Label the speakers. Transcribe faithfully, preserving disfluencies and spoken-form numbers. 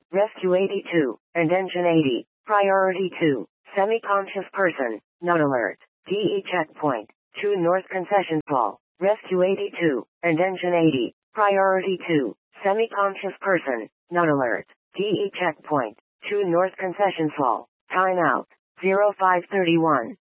Speaker 1: Rescue eighty-two, and Engine eighty. Priority two, semi-conscious person, not alert. D E checkpoint, two North Concession Hall. Rescue eighty-two, and Engine eighty. Priority two, semi-conscious person, not alert. D E checkpoint, two North Concession Hall. Time out, zero five thirty-one.